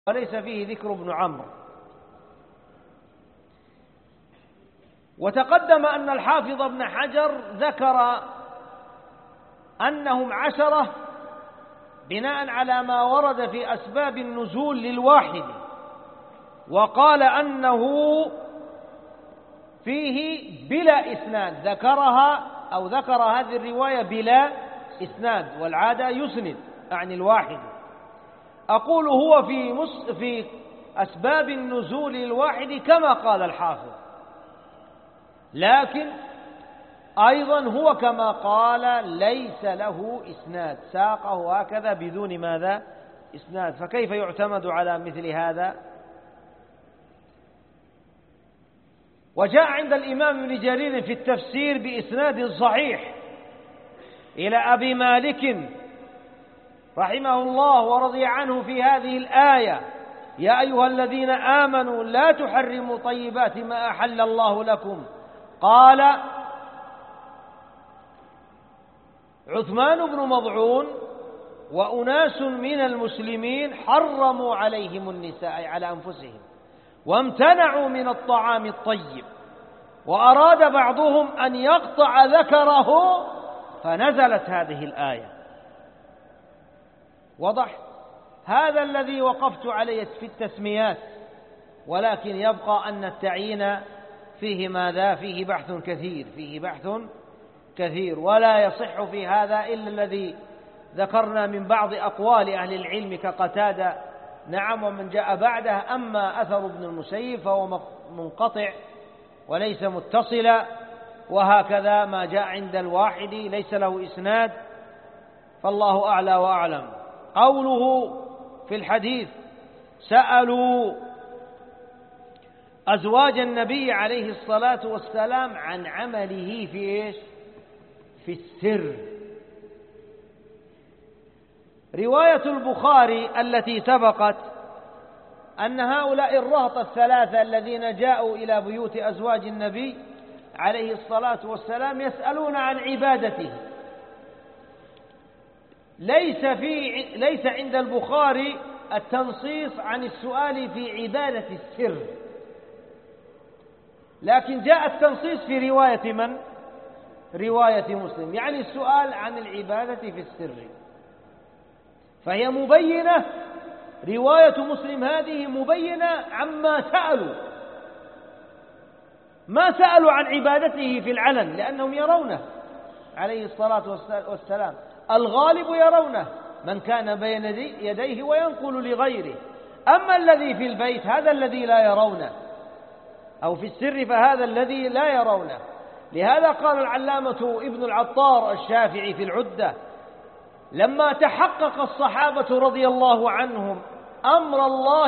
وليس فيه ذكر ابن عمرو. وتقدم أن الحافظ ابن حجر ذكر أنهم 10 بناء على ما ورد في أسباب النزول للواحد، وقال أنه فيه بلا إسناد، ذكر هذه الرواية بلا إسناد، والعادة يسند عن الواحد. أقول هو في أسباب النزول للواحد كما قال الحافظ، لكن أيضا هو كما قال ليس له إسناد، ساقه هكذا بدون ماذا؟ إسناد. فكيف يعتمد على مثل هذا؟ وجاء عند الإمام ابن جرير في التفسير بإسناد صحيح إلى أبي مالك رحمه الله ورضي عنه في هذه الآية: يا أيها الذين آمنوا لا تحرموا طيبات ما أحل الله لكم. قال عثمان بن مضعون وأناس من المسلمين حرموا عليهم النساء على أنفسهم وامتنعوا من الطعام الطيب، وأراد بعضهم أن يقطع ذكره فنزلت هذه الآية. وضح هذا الذي وقفت عليه في التسميات، ولكن يبقى أن التعيين فيه ماذا؟ فيه بحث كثير، ولا يصح في هذا إلا الذي ذكرنا من بعض أقوال أهل العلم كقتادة، نعم، ومن جاء بعده. أما أثر ابن المسيب فهو منقطع وليس متصلا، وهكذا ما جاء عند الواحد ليس له إسناد، فالله أعلى وأعلم. قوله في الحديث: سألوا أزواج النبي عليه الصلاة والسلام عن عمله في إيش؟ في السر. رواية البخاري التي سبقت أن هؤلاء الرهط 3 الذين جاءوا إلى بيوت أزواج النبي عليه الصلاة والسلام يسألون عن عبادته. ليس عند البخاري التنصيص عن السؤال في عبادة السر، لكن جاء التنصيص في رواية من؟ رواية مسلم، يعني السؤال عن العبادة في السر، فهي مبينة. رواية مسلم هذه مبينة عما سألوا، ما سألوا عن عبادته في العلن لأنهم يرونه عليه الصلاة والسلام، الغالب يرونه، من كان بين يديه وينقل لغيره. أما الذي في البيت هذا الذي لا يرونه، أو في السر فهذا الذي لا يرونه. لهذا قال العلامة ابن العطار الشافعي في العدة: لما تحقق الصحابة رضي الله عنهم أمر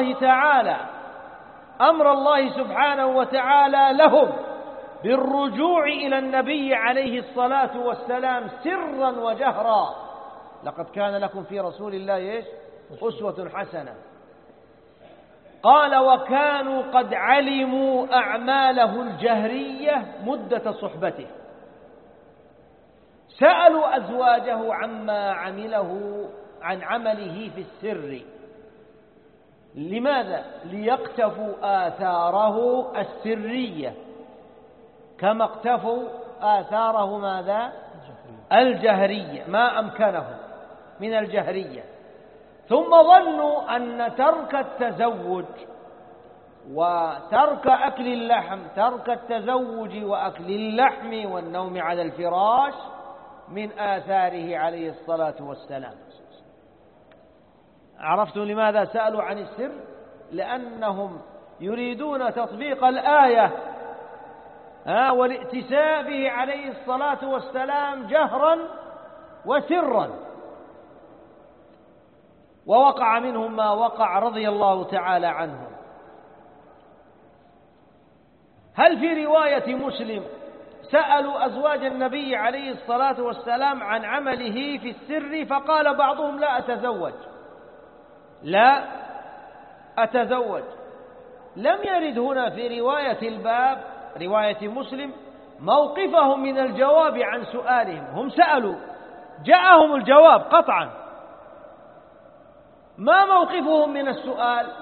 الله سبحانه وتعالى لهم بالرجوع إلى النبي عليه الصلاة والسلام سرا وجهرا، لقد كان لكم في رسول الله أسوة حسنة. قال: وكانوا قد علموا أعماله الجهرية مدة صحبته، سألوا أزواجه عما عمله عن عمله في السر. لماذا؟ ليقتفوا آثاره السرية كما اقتفوا آثاره ماذا؟ الجهرية، ما أمكنهم من الجهرية. ثم ظنوا أن ترك التزوج وترك أكل اللحم، ترك التزوج وأكل اللحم والنوم على الفراش من آثاره عليه الصلاة والسلام. عرفتم لماذا سألوا عن السر؟ لأنهم يريدون تطبيق الآية والائتساء به عليه الصلاة والسلام جهرا وسرا، ووقع منهم ما وقع رضي الله تعالى عنهم. هل في رواية مسلم سألوا أزواج النبي عليه الصلاة والسلام عن عمله في السر فقال بعضهم لا أتزوج؟ لم يرد هنا في رواية الباب رواية مسلم موقفهم من الجواب عن سؤالهم. هم سألوا، جاءهم الجواب قطعا، ما موقفهم من السؤال؟